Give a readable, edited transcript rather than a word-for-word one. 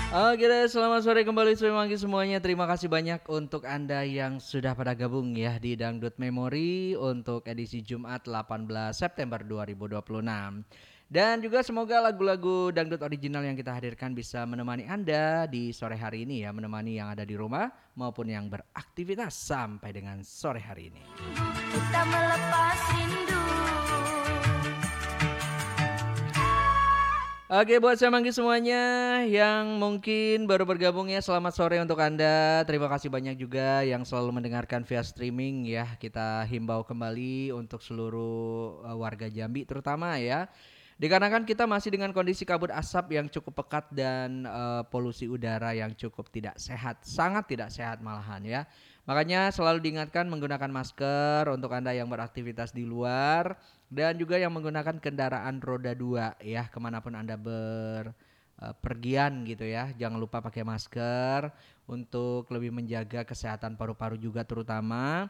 Oke deh, selamat sore kembali semuanya. Terima kasih banyak untuk Anda yang sudah pada gabung ya di Dangdut Memory untuk edisi Jumat 18 September 2026. Dan juga semoga lagu-lagu dangdut original yang kita hadirkan bisa menemani Anda di sore hari ini ya, menemani yang ada di rumah maupun yang beraktivitas sampai dengan sore hari ini. Kita melepas rindu. Oke, buat saya manggil semuanya yang mungkin baru bergabung ya, selamat sore untuk Anda. Terima kasih banyak juga yang selalu mendengarkan via streaming ya. Kita himbau kembali untuk seluruh warga Jambi terutama ya. Dikarenakan kita masih dengan kondisi kabut asap yang cukup pekat dan polusi udara yang cukup tidak sehat, sangat tidak sehat malahan ya. Makanya selalu diingatkan menggunakan masker untuk Anda yang beraktivitas di luar dan juga yang menggunakan kendaraan roda 2 ya kemanapun Anda pergian gitu ya. Jangan lupa pakai masker untuk lebih menjaga kesehatan paru-paru juga terutama.